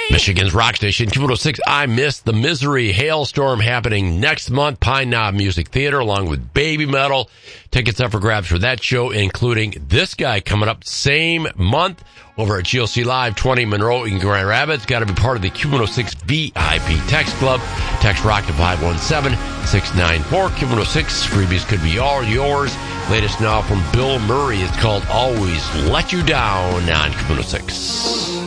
Michigan's Rock Station, Q106. I Miss the Misery Hailstorm happening next month. Pine Knob Music Theater along with Baby Metal. Tickets up for grabs for that show, including this guy coming up same month over at GLC Live 20 Monroe in Grand Rapids. Got to be part of the Q106 VIP Text Club. Text Rock to 517-694. Q106. Freebies could be all yours. Latest now from Bill Murray. It's called Always Let You Down on Q106.